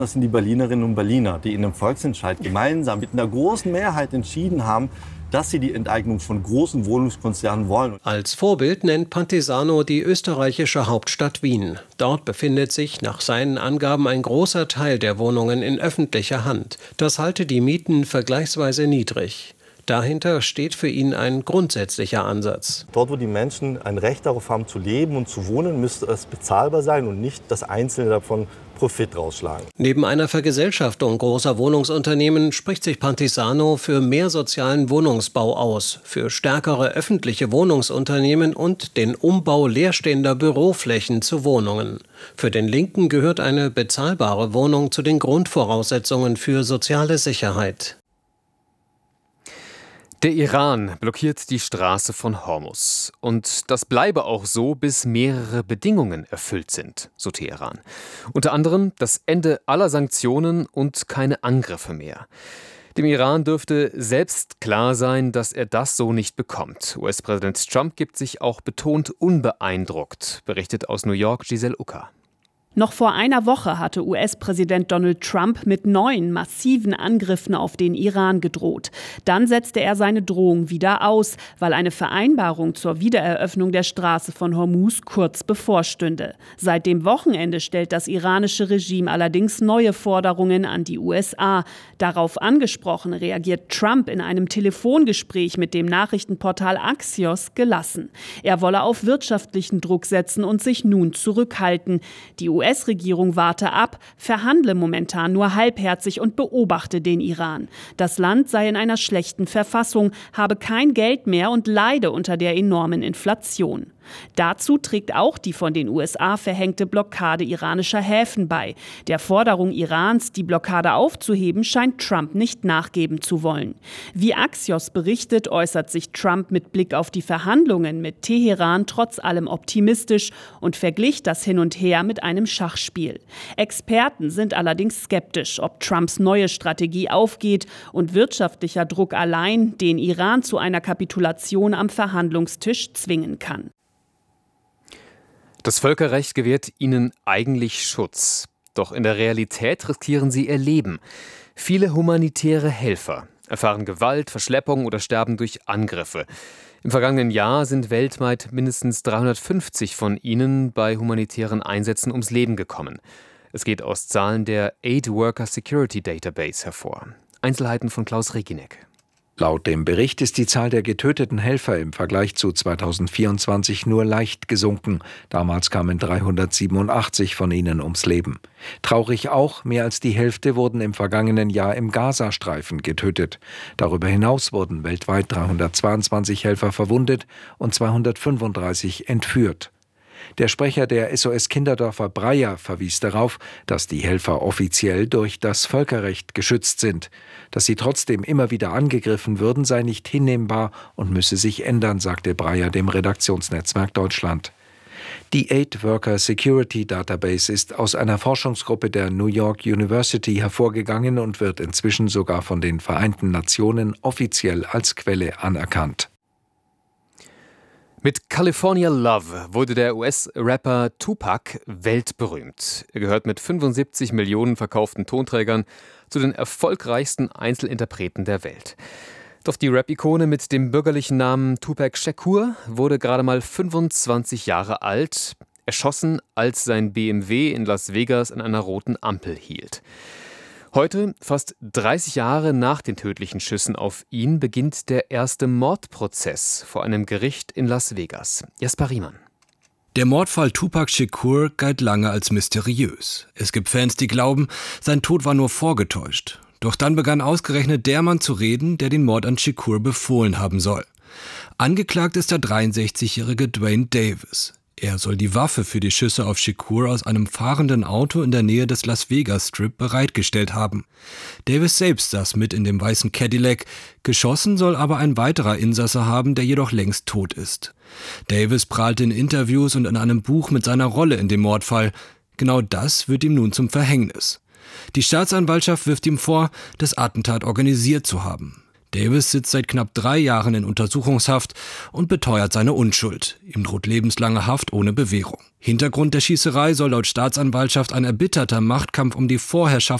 Das sind die Berlinerinnen und Berliner, die in einem Volksentscheid gemeinsam mit einer großen Mehrheit entschieden haben, dass sie die Enteignung von großen Wohnungskonzernen wollen. Als Vorbild nennt Pantisano die österreichische Hauptstadt Wien. Dort befindet sich nach seinen Angaben ein großer Teil der Wohnungen in öffentlicher Hand. Das halte die Mieten vergleichsweise niedrig. Dahinter steht für ihn ein grundsätzlicher Ansatz. Dort, wo die Menschen ein Recht darauf haben, zu leben und zu wohnen, müsste es bezahlbar sein und nicht das Einzelne davon Profit rausschlagen. Neben einer Vergesellschaftung großer Wohnungsunternehmen spricht sich Pantisano für mehr sozialen Wohnungsbau aus, für stärkere öffentliche Wohnungsunternehmen und den Umbau leerstehender Büroflächen zu Wohnungen. Für den Linken gehört eine bezahlbare Wohnung zu den Grundvoraussetzungen für soziale Sicherheit. Der Iran blockiert die Straße von Hormuz. Und das bleibe auch so, bis mehrere Bedingungen erfüllt sind, so Teheran. Unter anderem das Ende aller Sanktionen und keine Angriffe mehr. Dem Iran dürfte selbst klar sein, dass er das so nicht bekommt. US-Präsident Trump gibt sich auch betont unbeeindruckt, berichtet aus New York Giselle Ucker. Noch vor einer Woche hatte US-Präsident Donald Trump mit neuen massiven Angriffen auf den Iran gedroht. Dann setzte er seine Drohung wieder aus, weil eine Vereinbarung zur Wiedereröffnung der Straße von Hormuz kurz bevorstünde. Seit dem Wochenende stellt das iranische Regime allerdings neue Forderungen an die USA. Darauf angesprochen reagiert Trump in einem Telefongespräch mit dem Nachrichtenportal Axios gelassen. Er wolle auf wirtschaftlichen Druck setzen und sich nun zurückhalten. Die US-Regierung warte ab, verhandle momentan nur halbherzig und beobachte den Iran. Das Land sei in einer schlechten Verfassung, habe kein Geld mehr und leide unter der enormen Inflation. Dazu trägt auch die von den USA verhängte Blockade iranischer Häfen bei. Der Forderung Irans, die Blockade aufzuheben, scheint Trump nicht nachgeben zu wollen. Wie Axios berichtet, äußert sich Trump mit Blick auf die Verhandlungen mit Teheran trotz allem optimistisch und verglich das Hin und Her mit einem Schachspiel. Experten sind allerdings skeptisch, ob Trumps neue Strategie aufgeht und wirtschaftlicher Druck allein den Iran zu einer Kapitulation am Verhandlungstisch zwingen kann. Das Völkerrecht gewährt ihnen eigentlich Schutz. Doch in der Realität riskieren sie ihr Leben. Viele humanitäre Helfer erfahren Gewalt, Verschleppung oder sterben durch Angriffe. Im vergangenen Jahr sind weltweit mindestens 350 von ihnen bei humanitären Einsätzen ums Leben gekommen. Es geht aus Zahlen der Aid Worker Security Database hervor. Einzelheiten von Klaus Reginek. Laut dem Bericht ist die Zahl der getöteten Helfer im Vergleich zu 2024 nur leicht gesunken. Damals kamen 387 von ihnen ums Leben. Traurig auch, mehr als die Hälfte wurden im vergangenen Jahr im Gazastreifen getötet. Darüber hinaus wurden weltweit 322 Helfer verwundet und 235 entführt. Der Sprecher der SOS-Kinderdörfer Breyer verwies darauf, dass die Helfer offiziell durch das Völkerrecht geschützt sind. Dass sie trotzdem immer wieder angegriffen würden, sei nicht hinnehmbar und müsse sich ändern, sagte Breyer dem Redaktionsnetzwerk Deutschland. Die Aid Worker Security Database ist aus einer Forschungsgruppe der New York University hervorgegangen und wird inzwischen sogar von den Vereinten Nationen offiziell als Quelle anerkannt. Mit California Love wurde der US-Rapper Tupac weltberühmt. Er gehört mit 75 Millionen verkauften Tonträgern zu den erfolgreichsten Einzelinterpreten der Welt. Doch die Rap-Ikone mit dem bürgerlichen Namen Tupac Shakur wurde gerade mal 25 Jahre alt, erschossen, als sein BMW in Las Vegas an einer roten Ampel hielt. Heute, fast 30 Jahre nach den tödlichen Schüssen auf ihn, beginnt der erste Mordprozess vor einem Gericht in Las Vegas. Jasper Riemann. Der Mordfall Tupac Shakur galt lange als mysteriös. Es gibt Fans, die glauben, sein Tod war nur vorgetäuscht. Doch dann begann ausgerechnet der Mann zu reden, der den Mord an Shakur befohlen haben soll. Angeklagt ist der 63-jährige Dwayne Davis. Er soll die Waffe für die Schüsse auf Shakur aus einem fahrenden Auto in der Nähe des Las Vegas Strip bereitgestellt haben. Davis selbst saß mit in dem weißen Cadillac. Geschossen soll aber ein weiterer Insasse haben, der jedoch längst tot ist. Davis prahlte in Interviews und in einem Buch mit seiner Rolle in dem Mordfall. Genau das wird ihm nun zum Verhängnis. Die Staatsanwaltschaft wirft ihm vor, das Attentat organisiert zu haben. Davis sitzt seit knapp 3 Jahren in Untersuchungshaft und beteuert seine Unschuld. Ihm droht lebenslange Haft ohne Bewährung. Hintergrund der Schießerei soll laut Staatsanwaltschaft ein erbitterter Machtkampf um die Vorherrschaft